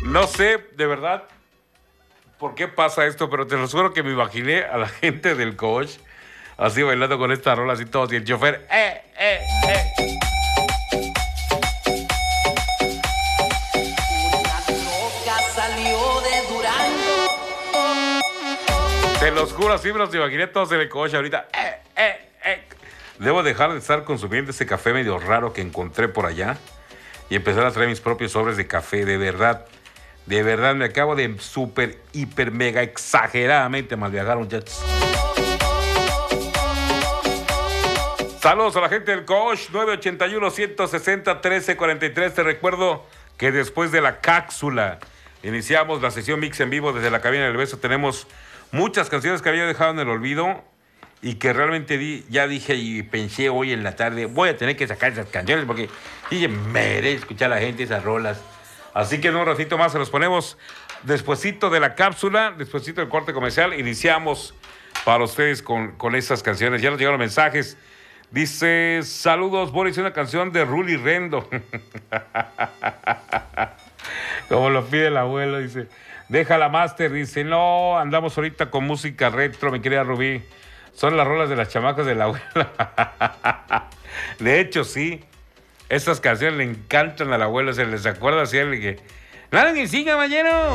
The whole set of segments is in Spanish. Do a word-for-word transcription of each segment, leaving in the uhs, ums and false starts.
No sé, de verdad, por qué pasa esto, pero te lo juro que me imaginé a la gente del coach así bailando con esta rola, así todos, y el chofer, ¡eh, eh, eh! Una troca salió de Durango. Te los juro, así me los imaginé todos en el coche ahorita. ¡Eh, eh, eh! Debo dejar de estar consumiendo ese café medio raro que encontré por allá y empezar a traer mis propios sobres de café, de verdad. De verdad, me acabo de súper, hiper, mega, exageradamente mal viajar, muchachos. Saludos a la gente del coach, nueve ochenta y uno, ciento sesenta, trece cuarenta y tres. Te recuerdo que después de la cápsula iniciamos la sesión mix en vivo desde la cabina del beso. Tenemos muchas canciones que había dejado en el olvido y que realmente di, ya dije y pensé hoy en la tarde, voy a tener que sacar esas canciones porque dije, merece escuchar a la gente esas rolas. Así que en un ratito más se los ponemos despuesito de la cápsula, despuesito del corte comercial. Iniciamos para ustedes con, con esas canciones. Ya nos llegaron mensajes. Dice, saludos, Boris, una canción de Ruli Rendo. Como lo pide el abuelo, dice. Deja la máster, dice, no, andamos ahorita con música retro, mi querida Rubí. Son las rolas de las chamacas de la abuela. De hecho, sí. Estas canciones le encantan al abuelo, se les acuerda así el que... ¡Nada que sí, caballero!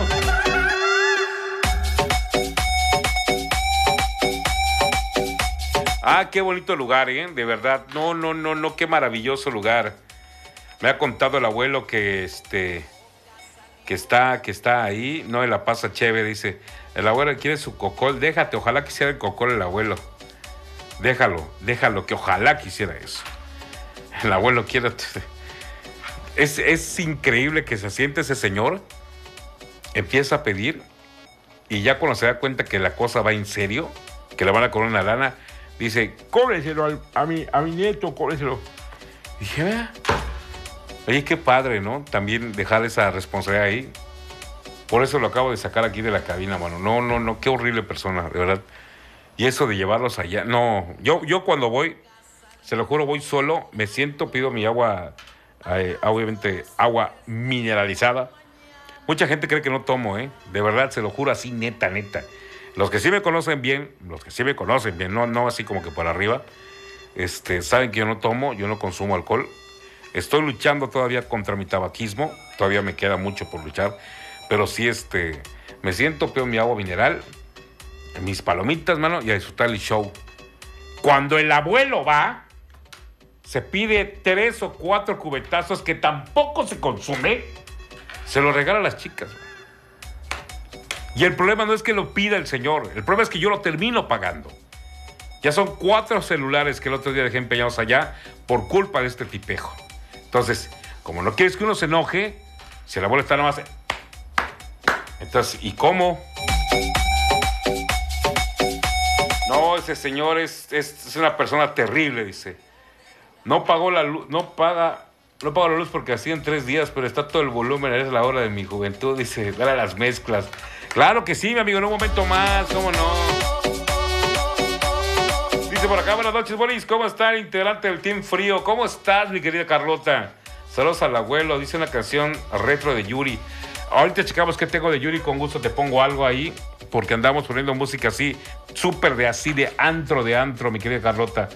Ah, qué bonito lugar, ¿eh? De verdad. No, no, no, no, qué maravilloso lugar. Me ha contado el abuelo que este... que está, que está ahí, no, la pasa chévere, dice. El abuelo quiere su cocol, déjate, ojalá quisiera el cocol el abuelo. Déjalo, déjalo, que ojalá quisiera eso. El abuelo quiere... Es, es increíble que se siente ese señor, empieza a pedir, y ya cuando se da cuenta que la cosa va en serio, que le van a cobrar una lana, dice, cóbreselo al, a, mi, a mi nieto, cóbreselo. Dije, vea, oye, qué padre, ¿no? También dejar esa responsabilidad ahí. Por eso lo acabo de sacar aquí de la cabina, mano. No, no, no, qué horrible persona, de verdad. Y eso de llevarlos allá, no. Yo, yo cuando voy, se lo juro, voy solo, me siento, pido mi agua, eh, obviamente agua mineralizada. Mucha gente cree que no tomo, ¿eh? De verdad, se lo juro, así, neta, neta. Los que sí me conocen bien, los que sí me conocen bien, no, no así como que por arriba, este, saben que yo no tomo, yo no consumo alcohol. Estoy luchando todavía contra mi tabaquismo, todavía me queda mucho por luchar, pero sí, este, me siento, pido mi agua mineral, mis palomitas, mano, y a disfrutar el show. Cuando el abuelo va, se pide tres o cuatro cubetazos que tampoco se consume, se lo regala a las chicas. Y el problema no es que lo pida el señor, el problema es que yo lo termino pagando. Ya son cuatro celulares que el otro día dejé empeñados allá por culpa de este tipejo. Entonces, como no quieres que uno se enoje, si el abuelo está nada más... Entonces, ¿y cómo? No, ese señor es, es, es una persona terrible, dice. No pagó la luz, no paga, no pago la luz porque hacía en tres días, pero está todo el volumen, es la hora de mi juventud, dice, dar las mezclas. Claro que sí, mi amigo, en un momento más, ¿cómo no? Dice por acá, buenas noches, Boris, ¿cómo está el integrante del Team Frío? ¿Cómo estás, mi querida Carlota? Saludos al abuelo, dice una canción retro de Yuri. Ahorita checamos qué tengo de Yuri, con gusto te pongo algo ahí, porque andamos poniendo música así, súper de así, de antro, de antro, mi querida Carlota.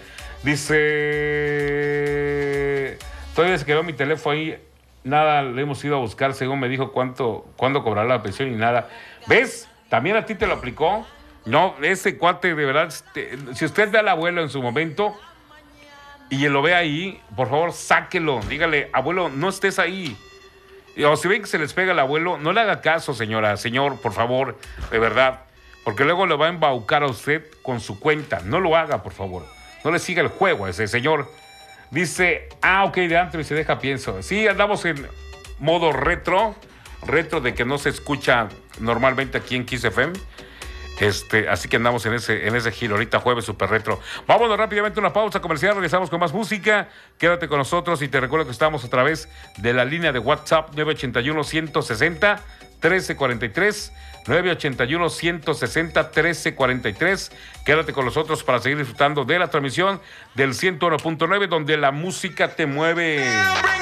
Dice, todavía se quedó mi teléfono ahí, nada, le hemos ido a buscar, según me dijo cuánto, cuándo cobrará la pensión y nada. ¿Ves? ¿También a ti te lo aplicó? No, ese cuate, de verdad, este, si usted ve al abuelo en su momento y lo ve ahí, por favor, sáquelo, dígale, abuelo, no estés ahí. O si ven que se les pega al abuelo, no le haga caso, señora, señor, por favor, de verdad, porque luego le va a embaucar a usted con su cuenta. No lo haga, por favor. No le siga el juego a ese señor. Dice, ah, ok, de antro y se deja pienso. Sí, andamos en modo retro, retro de que no se escucha normalmente aquí en Kiss F M. Este, así que andamos en ese, en ese giro, ahorita jueves super retro. Vámonos rápidamente a una pausa comercial, regresamos con más música. Quédate con nosotros y te recuerdo que estamos a través de la línea de WhatsApp nueve ochenta y uno, ciento sesenta, trece cuarenta y tres, nueve ochenta y uno, ciento sesenta, trece cuarenta y tres. Quédate con nosotros para seguir disfrutando de la transmisión del ciento uno punto nueve, donde la música te mueve.